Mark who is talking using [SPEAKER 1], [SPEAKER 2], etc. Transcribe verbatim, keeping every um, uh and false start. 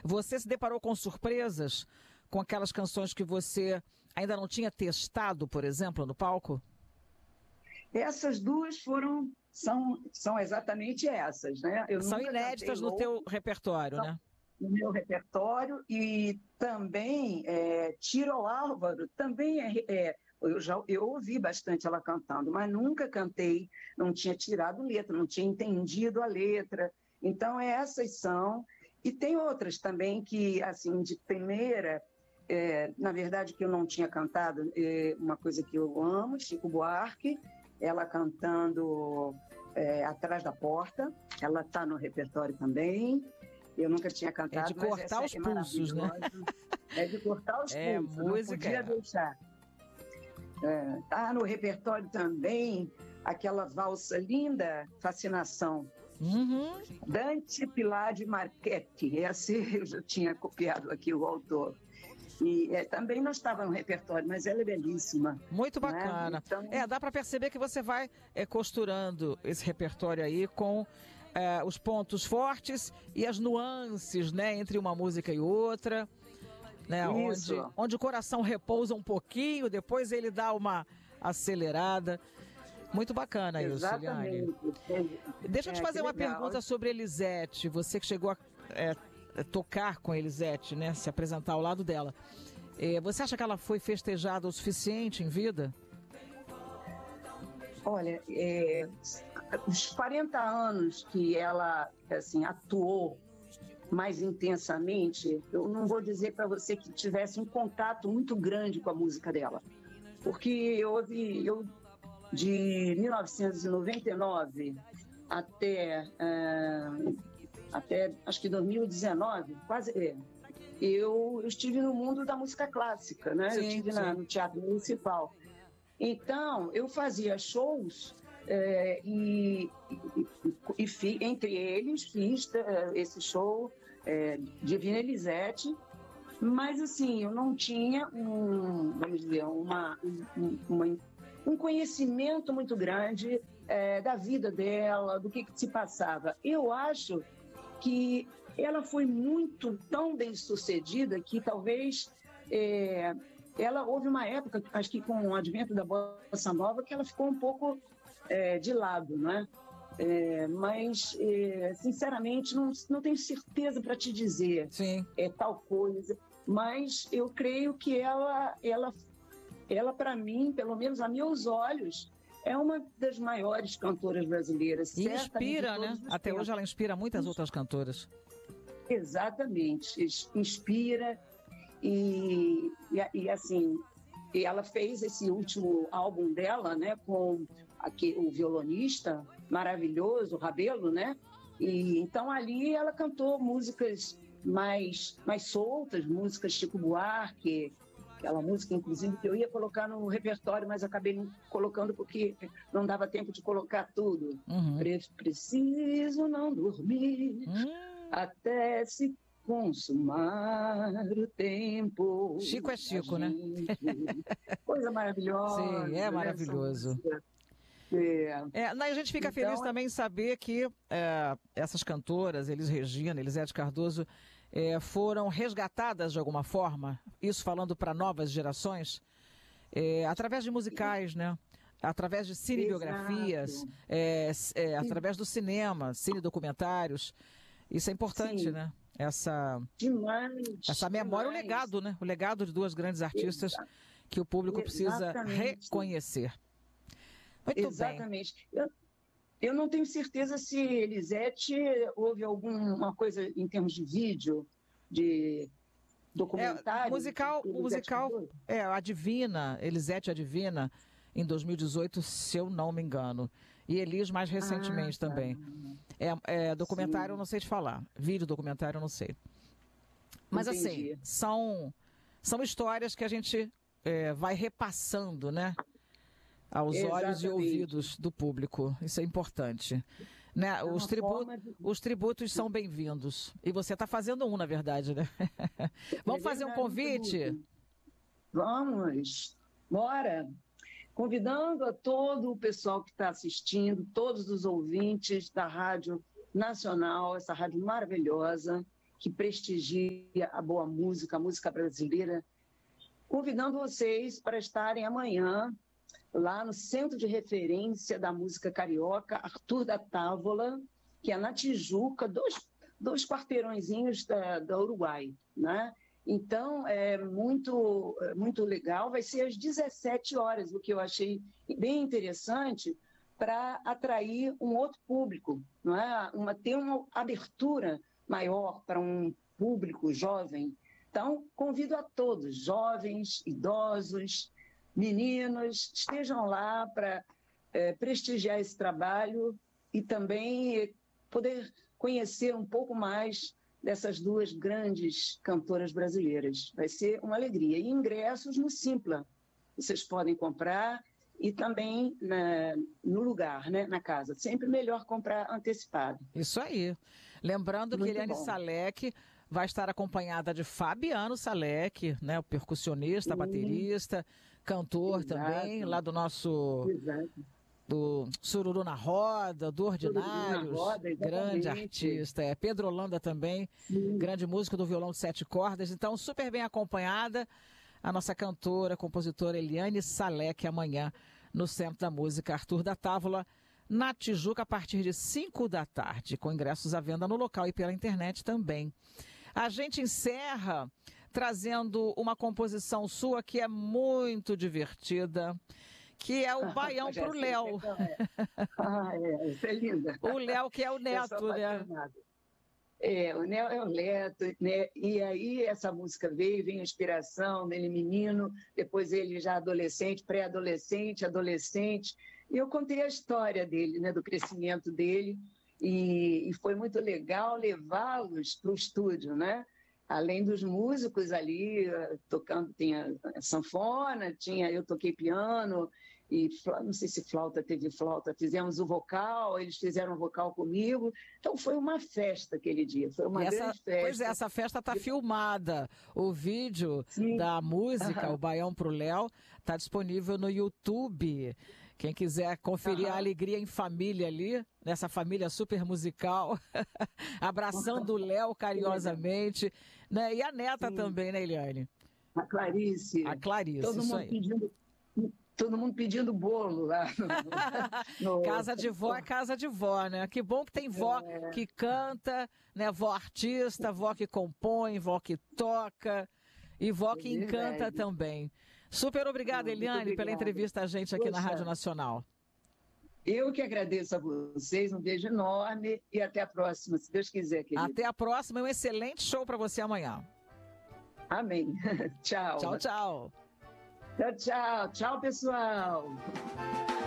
[SPEAKER 1] você se deparou com surpresas com aquelas canções que você ainda não tinha testado, por exemplo, no palco?
[SPEAKER 2] Essas duas foram, são, são exatamente essas, né? Eu
[SPEAKER 1] são
[SPEAKER 2] nunca
[SPEAKER 1] inéditas no teu repertório,
[SPEAKER 2] são,
[SPEAKER 1] né?
[SPEAKER 2] No meu repertório, e também é, Tiro ao Álvaro, também é, é eu já eu ouvi bastante ela cantando, mas nunca cantei, não tinha tirado letra, não tinha entendido a letra. Então essas são, e tem outras também que, assim, de primeira, é, na verdade, que eu não tinha cantado, é uma coisa que eu amo, Chico Buarque, ela cantando é, Atrás da Porta, ela está no repertório também. Eu nunca tinha cantado.
[SPEAKER 1] É de cortar os
[SPEAKER 2] é
[SPEAKER 1] pulsos, né?
[SPEAKER 2] É de cortar os
[SPEAKER 1] é,
[SPEAKER 2] pulsos,
[SPEAKER 1] música,
[SPEAKER 2] não podia
[SPEAKER 1] é.
[SPEAKER 2] deixar. É, tá no repertório também aquela valsa linda, Fascinação.
[SPEAKER 1] Uhum.
[SPEAKER 2] Dante Pilar de Marchetti, essa eu já tinha copiado aqui o autor. E é, também não estava no repertório, mas ela é belíssima.
[SPEAKER 1] Muito bacana.
[SPEAKER 2] Né? Então...
[SPEAKER 1] É, dá para perceber que você vai é, costurando esse repertório aí com é, os pontos fortes e as nuances, né, entre uma música e outra, né, onde, onde o coração repousa um pouquinho, depois ele dá uma acelerada. Muito bacana isso, Liliane. Deixa eu te fazer é, uma legal. pergunta sobre Elisete. Você que chegou a é, tocar com Elisete, né, se apresentar ao lado dela. É, você acha que ela foi festejada o suficiente em vida?
[SPEAKER 2] Olha, é, os quarenta anos que ela assim, atuou mais intensamente, eu não vou dizer para você que tivesse um contato muito grande com a música dela. Porque eu ouvi, eu, de mil novecentos e noventa e nove até, é, até acho que dois mil e dezenove, quase, é, eu, eu estive no mundo da música clássica, né? Sim, eu estive na, no Teatro Municipal. Então, eu fazia shows é, e, e, e, e entre eles fiz é, esse show é, Divina Elisete, mas assim, eu não tinha um, vamos dizer, uma, um, uma, um conhecimento muito grande é, da vida dela, do que, que se passava. Eu acho que ela foi muito, tão bem sucedida que talvez... É, ela houve uma época, acho que com o advento da Bossa Nova, que ela ficou um pouco é, de lado, né? É, mas, é, sinceramente, não, não tenho certeza para te dizer
[SPEAKER 1] Sim.
[SPEAKER 2] É, tal coisa, mas eu creio que ela, ela, ela para mim, pelo menos a meus olhos, é uma das maiores cantoras brasileiras.
[SPEAKER 1] E inspira, né? Até tempos. Hoje ela inspira muitas outras cantoras.
[SPEAKER 2] Exatamente, inspira. E, e, e assim, e ela fez esse último álbum dela, né, com aqui, o violonista maravilhoso, Rabelo, né? E então ali ela cantou músicas mais, mais soltas, músicas Chico Buarque, aquela música, inclusive, que eu ia colocar no repertório, mas acabei não colocando porque não dava tempo de colocar tudo.
[SPEAKER 1] Uhum.
[SPEAKER 2] Preciso não dormir uhum. até se consumar o tempo.
[SPEAKER 1] Chico é Chico, né?
[SPEAKER 2] Coisa maravilhosa.
[SPEAKER 1] Sim, é maravilhoso.
[SPEAKER 2] Né? É.
[SPEAKER 1] É, a gente fica então, feliz também em saber que é, essas cantoras, Elis Regina, Elisete Cardoso, é, foram resgatadas de alguma forma, isso falando para novas gerações, é, através de musicais, né? Através de cinebiografias, é, é, através do cinema, cinedocumentários. Isso é importante, Sim. né? Essa,
[SPEAKER 2] demais,
[SPEAKER 1] essa memória,
[SPEAKER 2] demais.
[SPEAKER 1] o legado, né? O legado de duas grandes artistas Exato. que o público precisa Exatamente. reconhecer. Muito
[SPEAKER 2] Exatamente. bem. Eu, eu não tenho certeza se Elisete houve alguma coisa em termos de vídeo, de documentário.
[SPEAKER 1] É, musical, musical é, a Divina, Elisete a Divina, em dois mil e dezoito, se eu não me engano. E Elis mais recentemente ah, tá. também. É, é documentário, Sim. eu não sei te falar. Vídeo documentário, eu não sei. Mas Entendi. assim, são, são histórias que a gente é, vai repassando, né? Aos Exatamente. olhos e ouvidos do público. Isso é importante. Né? Os, tribu de... os tributos são bem-vindos. E você está fazendo um, na verdade, né? Vamos é fazer verdade, um convite?
[SPEAKER 2] Vamos. Bora. Convidando a todo o pessoal que está assistindo, todos os ouvintes da Rádio Nacional, essa rádio maravilhosa, que prestigia a boa música, a música brasileira, convidando vocês para estarem amanhã lá no Centro de Referência da Música Carioca, Arthur da Távola, que é na Tijuca, dois, dois quarteirõezinhos da, da Uruguai, né? Então, é muito, muito legal. Vai ser às dezessete horas, o que eu achei bem interessante para atrair um outro público, não é? Uma, ter uma abertura maior para um público jovem. Então, convido a todos, jovens, idosos, meninos, estejam lá para é, prestigiar esse trabalho e também poder conhecer um pouco mais dessas duas grandes cantoras brasileiras. Vai ser uma alegria. E ingressos no Simpla. Vocês podem comprar e também na, no lugar, né, na casa. Sempre melhor comprar antecipado.
[SPEAKER 1] Isso aí. Lembrando
[SPEAKER 2] Muito
[SPEAKER 1] que Eliane
[SPEAKER 2] bom.
[SPEAKER 1] Salek vai estar acompanhada de Fabiano Salek, né, o percussionista,
[SPEAKER 2] Sim.
[SPEAKER 1] baterista, cantor
[SPEAKER 2] Exato.
[SPEAKER 1] também, lá do nosso...
[SPEAKER 2] Exato.
[SPEAKER 1] do Sururu na Roda, do Ordinários,
[SPEAKER 2] Roda,
[SPEAKER 1] grande artista, é Pedro Holanda também,
[SPEAKER 2] Sim.
[SPEAKER 1] grande músico do violão de sete cordas, então super bem acompanhada a nossa cantora, compositora Eliane Salek, amanhã no Centro da Música Arthur da Távola, na Tijuca, a partir de cinco da tarde, com ingressos à venda no local e pela internet também. A gente encerra trazendo uma composição sua que é muito divertida, que é o Baião pro Léo.
[SPEAKER 2] Ah, é, é linda.
[SPEAKER 1] O Léo, que é o neto, né?
[SPEAKER 2] É, o Léo é o neto, né? E aí essa música veio, veio a inspiração dele menino, depois ele já adolescente, pré-adolescente, adolescente. E eu contei a história dele, né? Do crescimento dele. E, e foi muito legal levá-los para o estúdio, né? Além dos músicos ali tocando, tinha sanfona, tinha, eu toquei piano, e não sei se flauta, teve flauta, fizemos o vocal, eles fizeram o vocal comigo, então foi uma festa aquele dia, foi uma
[SPEAKER 1] essa,
[SPEAKER 2] grande festa.
[SPEAKER 1] Pois é, essa festa está filmada, o vídeo
[SPEAKER 2] Sim.
[SPEAKER 1] da música,
[SPEAKER 2] Aham.
[SPEAKER 1] o Baião pro Léo, está disponível no YouTube. Quem quiser conferir
[SPEAKER 2] Aham.
[SPEAKER 1] a alegria em família ali, nessa família super musical, abraçando o Léo carinhosamente, né? E a neta
[SPEAKER 2] Sim.
[SPEAKER 1] também, né, Eliane?
[SPEAKER 2] A Clarice.
[SPEAKER 1] A Clarice,
[SPEAKER 2] todo
[SPEAKER 1] isso
[SPEAKER 2] mundo
[SPEAKER 1] aí.
[SPEAKER 2] pedindo, todo mundo pedindo bolo lá. No, no...
[SPEAKER 1] Casa de vó é casa de vó, né? Que bom que tem vó
[SPEAKER 2] É.
[SPEAKER 1] que canta, né? Vó artista, vó que compõe, vó que toca e vó que
[SPEAKER 2] É
[SPEAKER 1] encanta
[SPEAKER 2] verdade.
[SPEAKER 1] também. Super obrigada,
[SPEAKER 2] Ah, muito
[SPEAKER 1] Eliane, pela
[SPEAKER 2] obrigada.
[SPEAKER 1] entrevista a gente aqui na
[SPEAKER 2] Poxa.
[SPEAKER 1] Rádio Nacional.
[SPEAKER 2] Eu que agradeço a vocês, um beijo enorme e até a próxima, se Deus quiser, querido.
[SPEAKER 1] Até a próxima, um excelente show para você amanhã.
[SPEAKER 2] Amém. Tchau.
[SPEAKER 1] Tchau, tchau.
[SPEAKER 2] Tchau, tchau. Tchau, pessoal.